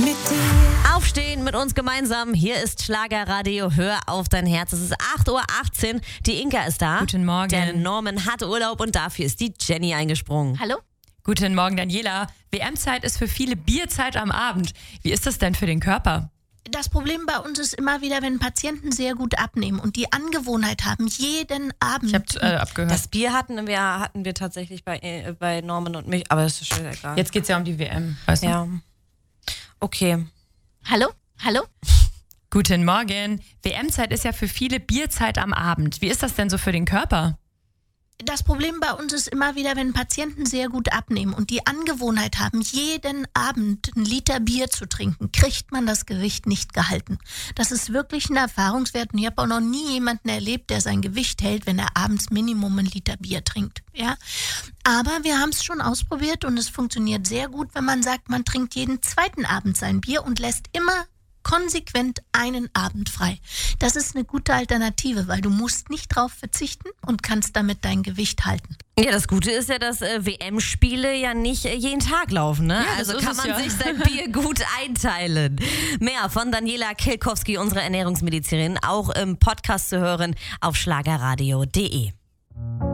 mit dir. Aufstehen mit uns gemeinsam. Hier ist Schlagerradio. Hör auf dein Herz. Es ist 8:18 Uhr. Die Inka ist da. Guten Morgen. Der Norman hat Urlaub und dafür ist die Jenny eingesprungen. Hallo? Guten Morgen, Daniela. WM-Zeit ist für viele Bierzeit am Abend. Wie ist das denn für den Körper? Das Problem bei uns ist immer wieder, wenn Patienten sehr gut abnehmen und die Angewohnheit haben, jeden Abend... Ich hab's abgehört. Das Bier hatten wir tatsächlich bei Norman und mich, aber das ist schon egal. Jetzt geht's ja um die WM, weißt du? Ja. Okay. Hallo? Guten Morgen. WM-Zeit ist ja für viele Bierzeit am Abend. Wie ist das denn so für den Körper? Das Problem bei uns ist immer wieder, wenn Patienten sehr gut abnehmen und die Angewohnheit haben, jeden Abend 1 Liter Bier zu trinken, kriegt man das Gewicht nicht gehalten. Das ist wirklich ein Erfahrungswert und ich habe auch noch nie jemanden erlebt, der sein Gewicht hält, wenn er abends Minimum 1 Liter Bier trinkt. Ja? Aber wir haben es schon ausprobiert und es funktioniert sehr gut, wenn man sagt, man trinkt jeden zweiten Abend sein Bier und lässt immer konsequent einen Abend frei. Das ist eine gute Alternative, weil du musst nicht drauf verzichten und kannst damit dein Gewicht halten. Ja, das Gute ist ja, dass WM-Spiele ja nicht jeden Tag laufen, ne? Ja, das also ist kann es man ja. sich sein Bier gut einteilen. Mehr von Daniela Kilkowski, unserer Ernährungsmedizinerin, auch im Podcast zu hören auf schlagerradio.de.